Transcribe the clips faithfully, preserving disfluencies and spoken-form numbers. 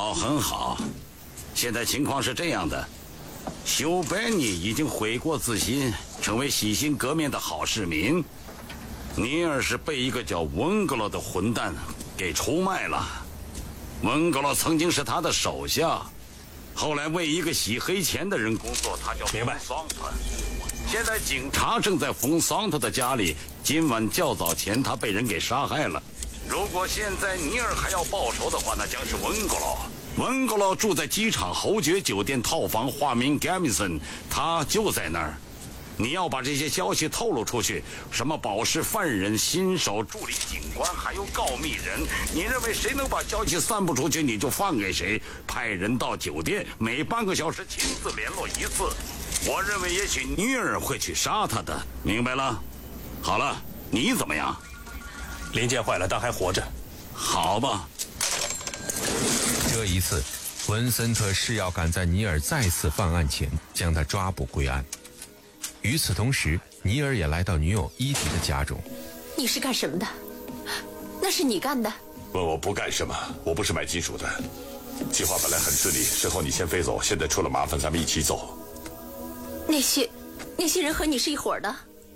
好，很好。现在情况是这样的，休伯尼已经悔过自新，成为洗心革面的好市民。尼尔是被一个叫文格洛的混蛋给出卖了。文格洛曾经是他的手下，后来为一个洗黑钱的人工作，他叫明白。 桑特。现在警察正在冯桑特的家里，今晚较早前他被人给杀害了。如果现在尼尔还要报仇的话，那将是文格洛。文格洛住在机场侯爵酒店套房，化名 Gamison， 他就在那儿。你要把这些消息透露出去，什么保释犯人、新手助理警官，还有告密人，你认为谁能把消息散布出去，你就放给谁。派人到酒店，每半个小时亲自联络一次。我认为也许尼尔会去杀他的，明白了？好了，你怎么样？ 零件坏了，但还活着。 好吧。 这一次，文森特是要赶在尼尔再次犯案前将他抓捕归案。与此同时，尼尔也来到女友伊迪的家中。 你是干什么的？那是你干的？ 问我不干什么？我不是卖金属的。计划本来很顺利，事后你先飞走，现在出了麻烦，咱们一起走。 那些那些人和你是一伙的？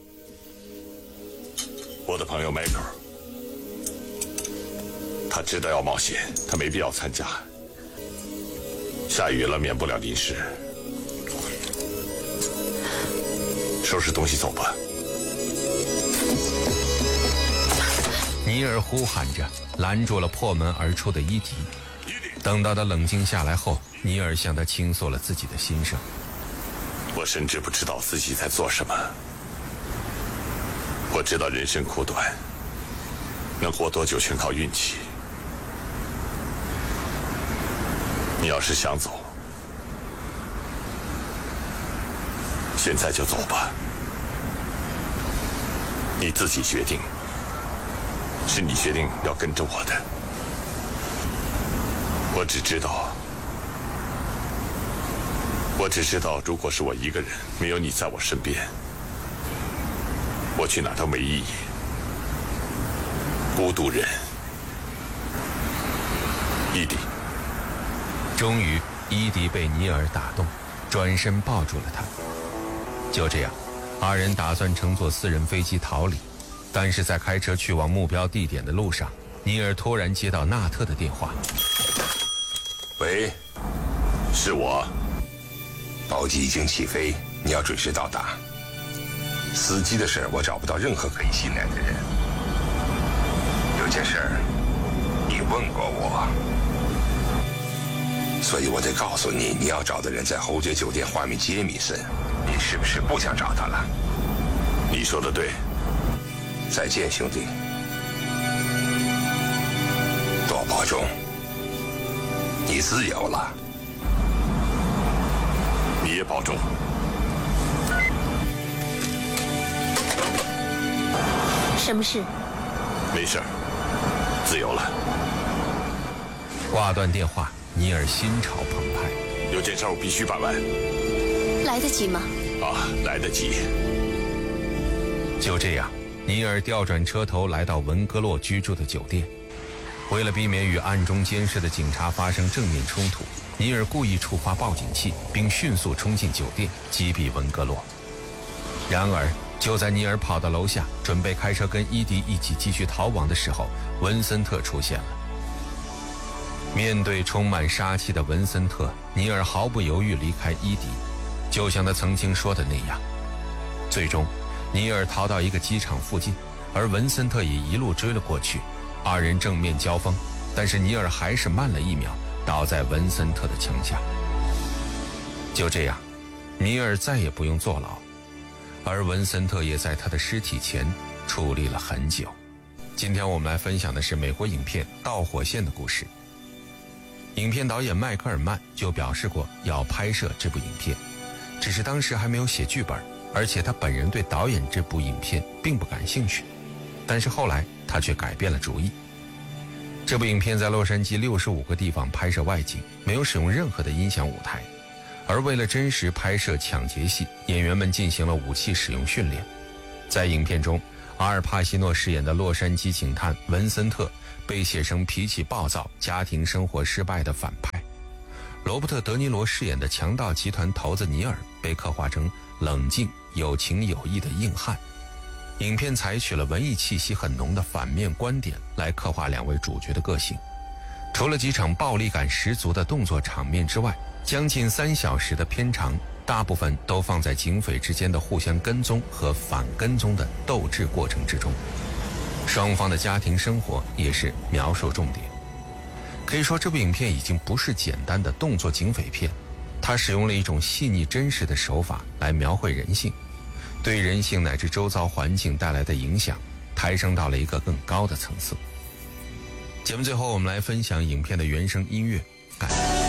我的朋友迈克尔，他知道要冒险，他没必要参加。下雨了，免不了淋湿。收拾东西走吧。 尼尔呼喊着拦住了破门而出的伊迪。等到他冷静下来后，尼尔向他倾诉了自己的心声。 我甚至不知道自己在做什么。我知道人生苦短，能活多久全靠运气。你要是想走，现在就走吧。你自己决定，是你决定要跟着我的。我只知道，我只知道，如果是我一个人，没有你在我身边，我去哪都没意义。孤独人，伊迪。 终于，伊迪被尼尔打动，转身抱住了他。就这样，二人打算乘坐私人飞机逃离，但是在开车去往目标地点的路上，尼尔突然接到纳特的电话。 喂，是我。 包机已经起飞，你要准时到达。司机的事我找不到任何可以信赖的人。有件事你问过我，所以我得告诉你，你要找的人在侯爵酒店化名杰米森，你是不是不想找他了？ 你说的对。 再见，兄弟，多保重。你自由了。 你也保重。 什么事？ 没事，自由了。 挂断电话，尼尔心潮澎湃。 有件事我必须办完。 来得及吗？ 啊，来得及。 就这样，尼尔调转车头来到文格洛居住的酒店。为了避免与暗中监视的警察发生正面冲突，尼尔故意触发报警器，并迅速冲进酒店击毙文格洛。然而，就在尼尔跑到楼下准备开车跟伊迪一起继续逃亡的时候，文森特出现了。面对充满杀气的文森特，尼尔毫不犹豫离开伊迪，就像他曾经说的那样。最终，尼尔逃到一个机场附近，而文森特也一路追了过去。二人正面交锋，但是尼尔还是慢了一秒，倒在文森特的枪下。就这样，尼尔再也不用坐牢，而文森特也在他的尸体前矗立了很久。今天我们来分享的是美国影片《导火线》的故事。影片导演迈克尔曼就表示过要拍摄这部影片，只是当时还没有写剧本，而且他本人对导演这部影片并不感兴趣。但是后来他却改变了主意。这部影片在洛杉矶六十五个地方拍摄外景，没有使用任何的音响舞台。而为了真实拍摄抢劫戏，演员们进行了武器使用训练。在影片中，阿尔帕西诺饰演的洛杉矶警探文森特被写成脾气暴躁、家庭生活失败的反派。 罗伯特·德尼罗饰演的强盗集团头子尼尔被刻画成冷静、有情有义的硬汉。影片采取了文艺气息很浓的反面观点来刻画两位主角的个性。除了几场暴力感十足的动作场面之外，将近三小时的片长大部分都放在警匪之间的互相跟踪和反跟踪的斗智过程之中，双方的家庭生活也是描述重点。可以说这部影片已经不是简单的动作警匪片，它使用了一种细腻真实的手法来描绘人性，对人性乃至周遭环境带来的影响抬升到了一个更高的层次。节目最后我们来分享影片的原声音乐感